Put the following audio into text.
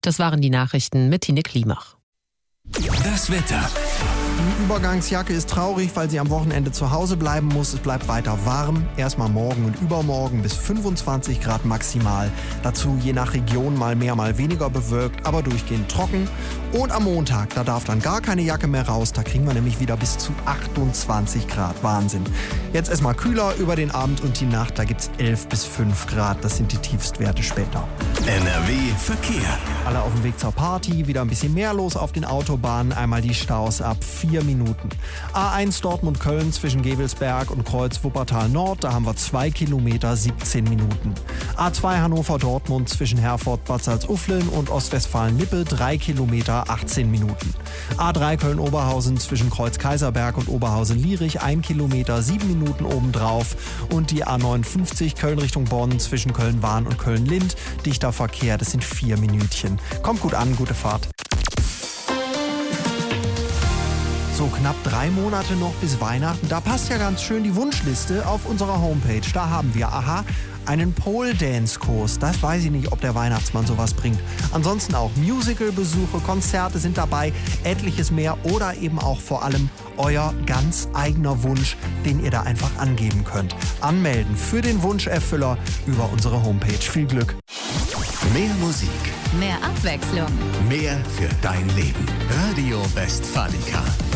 Das waren die Nachrichten mit Tine Klimach. Das Wetter. Die Übergangsjacke ist traurig, weil sie am Wochenende zu Hause bleiben muss. Es bleibt weiter warm. Erstmal morgen und übermorgen bis 25 Grad maximal. Dazu je nach Region mal mehr, mal weniger bewölkt, aber durchgehend trocken. Und am Montag, da darf dann gar keine Jacke mehr raus. Da kriegen wir nämlich wieder bis zu 28 Grad. Wahnsinn. Jetzt erstmal kühler über den Abend und die Nacht. Da gibt's 11 bis 5 Grad. Das sind die Tiefstwerte später. NRW Verkehr. Alle auf dem Weg zur Party. Wieder ein bisschen mehr los auf den Autobahnen. Einmal die Staus ab 4 Minuten. A1 Dortmund-Köln zwischen Gevelsberg und Kreuz Wuppertal-Nord, da haben wir 2 Kilometer, 17 Minuten. A2 Hannover-Dortmund zwischen Herford-Bad Salzuflen und Ostwestfalen-Lippe, 3 Kilometer, 18 Minuten. A3 Köln-Oberhausen zwischen Kreuz-Kaiserberg und Oberhausen-Lierich, 1 Kilometer, 7 Minuten obendrauf. Und die A59 Köln Richtung Bonn zwischen Köln-Wahn und Köln-Lind, dichter Verkehr, das sind 4 Minütchen. Kommt gut an, gute Fahrt. So knapp 3 Monate noch bis Weihnachten. Da passt ja ganz schön die Wunschliste auf unserer Homepage. Da haben wir, einen Pole-Dance-Kurs. Das weiß ich nicht, ob der Weihnachtsmann sowas bringt. Ansonsten auch Musical-Besuche, Konzerte sind dabei, etliches mehr oder eben auch vor allem euer ganz eigener Wunsch, den ihr da einfach angeben könnt. Anmelden für den Wunscherfüller über unsere Homepage. Viel Glück. Mehr Musik. Mehr Abwechslung. Mehr für dein Leben. Radio Westfalica.